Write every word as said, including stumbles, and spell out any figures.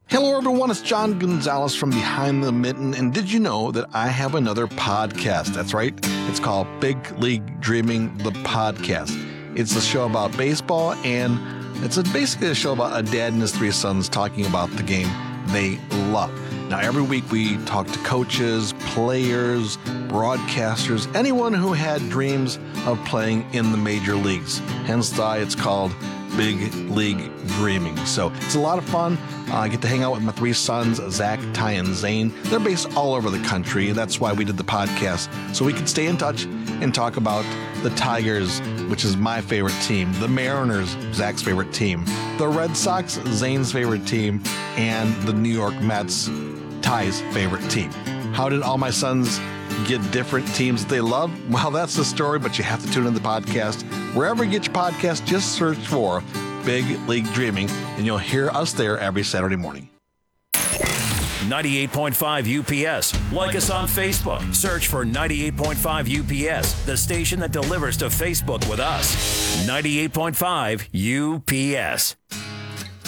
Hello everyone, it's John Gonzalez from Behind the Mitten, and did you know that I have another podcast? That's right, it's called Big League Dreaming, the podcast. It's a show about baseball, and it's a, basically a show about a dad and his three sons talking about the game they love. Now every week we talk to coaches, players, broadcasters, anyone who had dreams of playing in the major leagues. Hence why it's called Big League Dreaming. So it's a lot of fun. Uh, I get to hang out with my three sons, Zach, Ty, and Zane. They're based all over the country, and that's why we did the podcast, so we could stay in touch and talk about the Tigers, which is my favorite team, the Mariners, Zach's favorite team, the Red Sox, Zane's favorite team, and the New York Mets, Ty's favorite team. How did all my sons get different teams that they love? Well, that's the story, but you have to tune in the podcast. Wherever you get your podcast, just search for Big League Dreaming, and you'll hear us there every Saturday morning. ninety-eight point five U P S. Like us on Facebook. Search for ninety-eight point five U P S, the station that delivers to Facebook with us. ninety-eight point five U P S.